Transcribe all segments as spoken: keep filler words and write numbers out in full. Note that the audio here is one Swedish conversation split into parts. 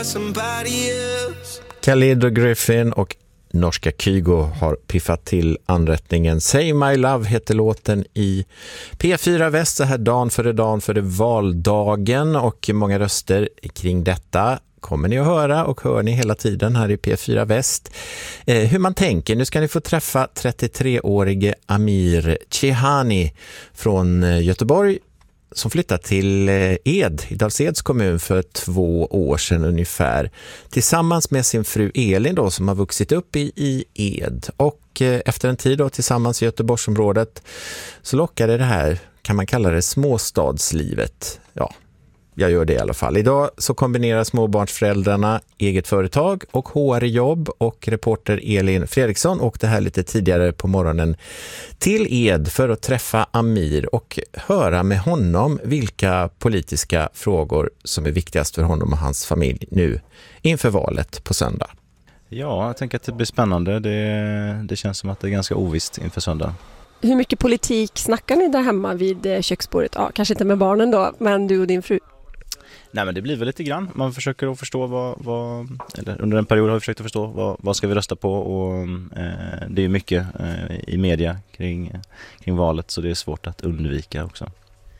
Khalid och Griffin och norska Kygo har piffat till anrättningen. Say My Love heter låten i P fyra Väst så här dagen före dagen före valdagen, och många röster kring detta kommer ni att höra och hör ni hela tiden här i P fyra Väst. Eh, hur man tänker, nu ska ni få träffa trettiotre-årige Amir Chehani från Göteborg som flyttade till Ed i Dals-Eds kommun för två år sedan ungefär. Tillsammans med sin fru Elin då, som har vuxit upp i, i Ed. Och eh, efter en tid då tillsammans i Göteborgsområdet så lockade det här, kan man kalla det, småstadslivet. Ja, jag gör det i alla fall. Idag så kombinerar småbarnsföräldrarna eget företag och H R-jobb, och reporter Elin Fredriksson åkte här lite tidigare på morgonen till Ed för att träffa Amir och höra med honom vilka politiska frågor som är viktigast för honom och hans familj nu inför valet på söndag. Ja, jag tänker att det blir spännande. Det, det känns som att det är ganska ovisst inför söndag. Hur mycket politik snackar ni där hemma vid köksbordet? Ja, kanske inte med barnen då, men du och din fru. Nej, men det blir väl lite grann. Man försöker att förstå vad, vad eller under en period har vi försökt att förstå vad, vad ska vi rösta på, och eh, det är mycket eh, i media kring, kring valet, så det är svårt att undvika också.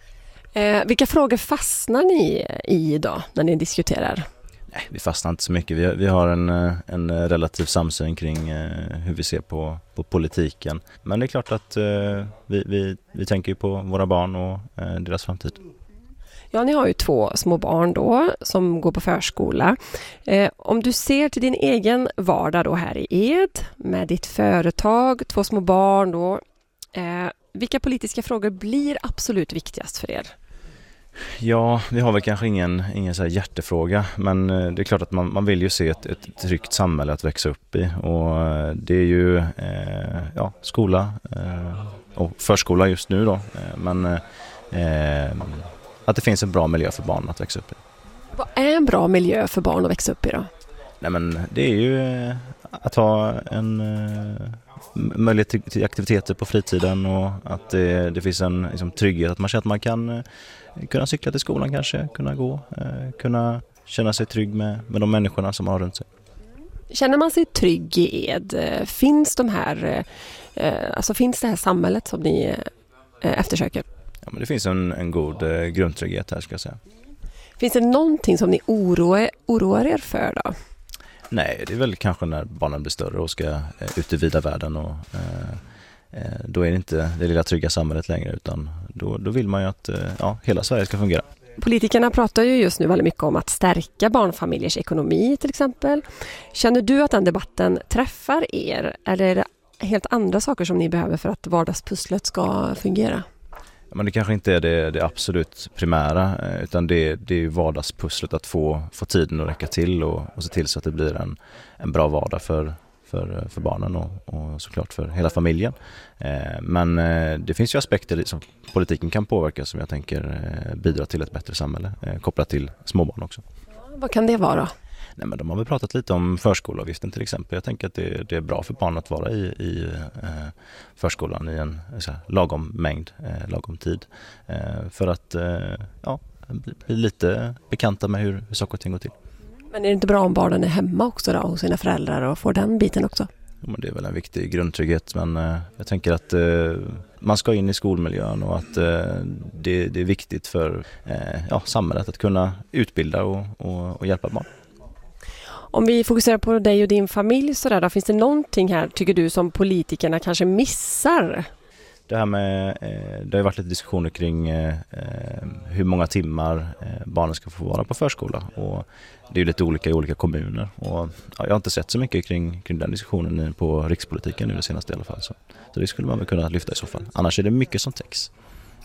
Eh, vilka frågor fastnar ni i idag när ni diskuterar? Nej, vi fastnar inte så mycket. Vi, vi har en, en relativ samsyn kring eh, hur vi ser på, på politiken. Men det är klart att eh, vi, vi, vi tänker på våra barn och eh, deras framtid. Ja, ni har ju två små barn då som går på förskola. Eh, om du ser till din egen vardag då här i Ed med ditt företag, två små barn då. Eh, vilka politiska frågor blir absolut viktigast för er? Ja, vi har väl kanske ingen, ingen så här hjärtefråga, men det är klart att man, man vill ju se ett, ett tryggt samhälle att växa upp i, och det är ju eh, ja, skola eh, och förskola just nu då, eh, men eh, att det finns en bra miljö för barn att växa upp i. Vad är en bra miljö för barn att växa upp i då? Nej, men det är ju eh, att ha en eh, möjlighet till, till aktiviteter på fritiden, och att det, det finns en liksom, trygghet, att man känner att man kan eh, kunna cykla till skolan kanske, kunna gå, eh, kunna känna sig trygg med, med de människorna som har runt sig. Känner man sig trygg i Ed? Finns de här, eh, alltså finns det här samhället som ni eh, eftersöker? Ja, men det finns en, en god eh, grundtrygghet här, ska jag säga. Finns det någonting som ni oroar, oroar er för då? Nej, det är väl kanske när barnen blir större och ska eh, ut i vida världen, och eh, eh, då är det inte det lilla trygga samhället längre, utan då, då vill man ju att eh, ja, hela Sverige ska fungera. Politikerna pratar ju just nu väldigt mycket om att stärka barnfamiljers ekonomi till exempel. Känner du att den debatten träffar er, eller är det helt andra saker som ni behöver för att vardagspusslet ska fungera? Men det kanske inte är det, det absolut primära, utan det, det är ju vardagspusslet, att få, få tiden att räcka till, och, och se till så att det blir en, en bra vardag för, för, för barnen och, och såklart för hela familjen. Eh, men eh, det finns ju aspekter som politiken kan påverka, som jag tänker eh, bidra till ett bättre samhälle, eh, kopplat till småbarn också. Vad kan det vara? Nej, men de har väl pratat lite om förskolavgiften till exempel. Jag tänker att det, det är bra för barn att vara i, i eh, förskolan i en så här, lagom mängd, eh, lagom tid. Eh, för att eh, ja, bli lite bekanta med hur, hur saker och ting går till. Men är det inte bra om barnen är hemma också då, hos sina föräldrar, och får den biten också? Ja, men det är väl en viktig grundtrygghet, men eh, jag tänker att eh, man ska in i skolmiljön, och att eh, det, det är viktigt för eh, ja, samhället att kunna utbilda och, och, och hjälpa barn. Om vi fokuserar på dig och din familj så där, då, finns det någonting här, tycker du, som politikerna kanske missar? Det här med, eh, det har varit lite diskussioner kring eh, hur många timmar eh, barnen ska få vara på förskola, och det är ju lite olika i olika kommuner, och ja, jag har inte sett så mycket kring, kring den diskussionen på rikspolitiken nu det senaste i alla fall, så, så det skulle man väl kunna lyfta i så fall. Annars är det mycket som täcks.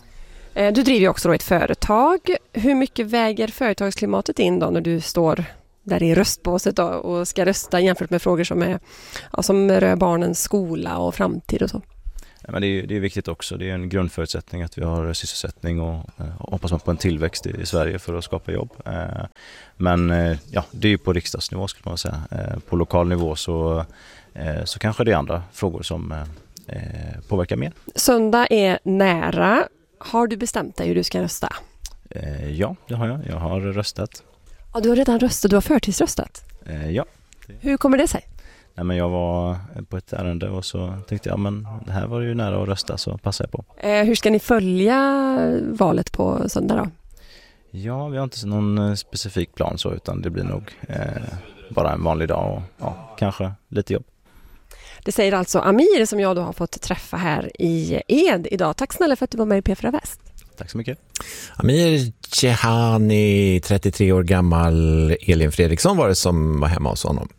Du driver ju också då ett företag. Hur mycket väger företagsklimatet in då när du står där i röstbåset då, och ska rösta jämfört med frågor som, är, ja, som rör barnens skola och framtid och så? Ja, men det, är, det är viktigt också. Det är en grundförutsättning att vi har sysselsättning, och, och hoppas man på en tillväxt i, i Sverige för att skapa jobb. Eh, men eh, ja, det är ju på riksdagsnivå, skulle man säga. Eh, på lokal nivå så, eh, så kanske det är andra frågor som eh, påverkar mer. Söndag är nära. Har du bestämt dig hur du ska rösta? Eh, ja, det har jag. Jag har röstat. Ja, du har redan röstat, du har förtidsröstat. Eh, ja. Hur kommer det sig? Nej, men jag var på ett ärende och så tänkte jag, men det här var ju nära att rösta, så passar jag på. Eh, hur ska ni följa valet på söndag då? Ja, vi har inte någon specifik plan så, utan det blir nog eh, bara en vanlig dag och ja, kanske lite jobb. Det säger alltså Amir som jag då har fått träffa här i Ed idag. Tack snälla för att du var med i P fyra Väst. Tack så mycket. Amir Jehani, trettiotre år gammal. Elin Fredriksson var det som var hemma hos honom.